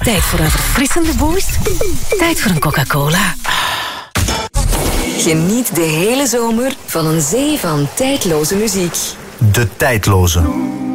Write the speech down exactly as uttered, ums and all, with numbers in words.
Tijd voor een verfrissende boost? Tijd voor een Coca-Cola. Geniet de hele zomer van een zee van tijdloze muziek. De tijdloze.